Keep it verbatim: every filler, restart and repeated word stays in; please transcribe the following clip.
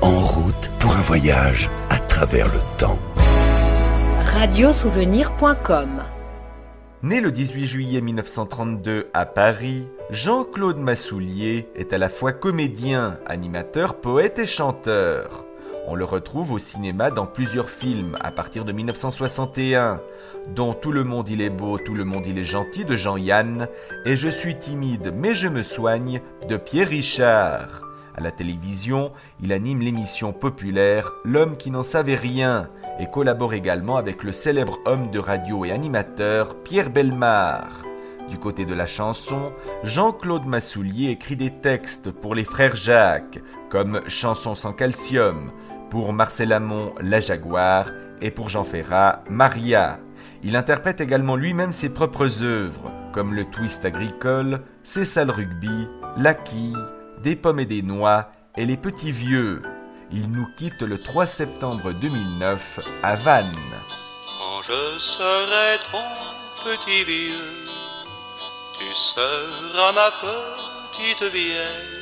En route pour un voyage à travers le temps. radiosouvenir point com. Né le dix-huit juillet mille neuf cent trente-deux à Paris, Jean-Claude Massoulier est à la fois comédien, animateur, poète et chanteur. On le retrouve au cinéma dans plusieurs films à partir de mille neuf cent soixante et un, dont Tout le monde il est beau, tout le monde il est gentil de Jean-Yann et Je suis timide mais je me soigne de Pierre Richard. À la télévision, il anime l'émission populaire L'homme qui n'en savait rien et collabore également avec le célèbre homme de radio et animateur Pierre Bellemare. Du côté de la chanson, Jean-Claude Massoulier écrit des textes pour les frères Jacques, comme Chansons sans calcium, pour Marcel Amont, La Jaguar, et pour Jean Ferrat, Maria. Il interprète également lui-même ses propres œuvres, comme Le Twist agricole, C'est ça le rugby, La quille, Des pommes et des noix et Les petits vieux. Il nous quitte le trois septembre deux mille neuf à Vannes. Quand je serai ton petit vieux, tu seras ma petite vieille.